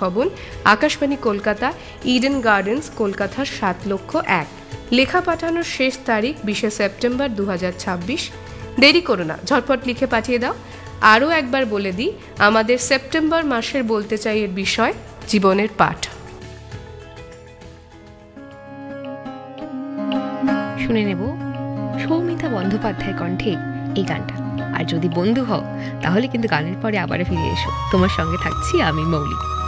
বাসভবন, Akashvani Kolkata, Eden gardens, Kolkata ৭,০০,০০০। লেখা পাঠানোর শেষ তারিখ ২০ সেপ্টেম্বর ২০২৬। দেরি করো না, ঝটপট লিখে পাঠিয়ে দাও। আরও একবার বলে দিই, আমাদের সেপ্টেম্বর মাসের বলতে চাই এর বিষয় জীবনের পাঠ। শুনে নেব সৌমিতা বন্দ্যোপাধ্যায়ের কণ্ঠে এই গানটা। আর যদি বন্ধু হও তাহলে কিন্তু গানের পরে আবার ফিরে এসো। তোমার সঙ্গে থাকছি আমি মৌলি।